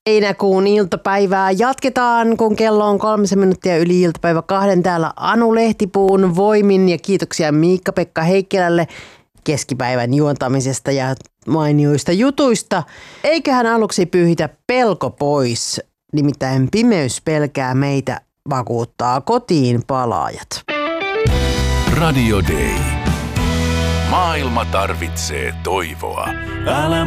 Heinäkuun iltapäivää jatketaan, kun kello on 3 minuuttia yli iltapäivä 2. Täällä Anu Lehtipuun voimin ja kiitoksia Miikka-Pekka Heikkilälle keskipäivän juontamisesta ja mainioista jutuista. Eiköhän aluksi pyyhitä pelko pois, nimittäin pimeys pelkää meitä, vakuuttaa kotiin palaajat. Radio Day. Maailma tarvitsee toivoa. Älä